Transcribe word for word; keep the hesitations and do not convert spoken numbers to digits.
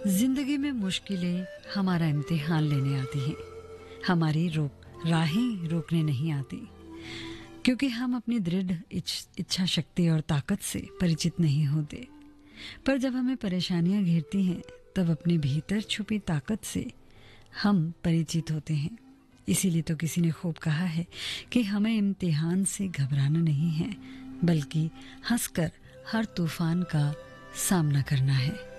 जिंदगी में मुश्किलें हमारा इम्तिहान लेने आती हैं, हमारी रोक राहें रोकने नहीं आती, क्योंकि हम अपनी दृढ़ इच्छ- इच्छा शक्ति और ताकत से परिचित नहीं होते। पर जब हमें परेशानियां घेरती हैं, तब अपने भीतर छुपी ताकत से हम परिचित होते हैं। इसीलिए तो किसी ने खूब कहा है कि हमें इम्तिहान से घबराना नहीं है, बल्कि हंसकर हर तूफान का सामना करना है।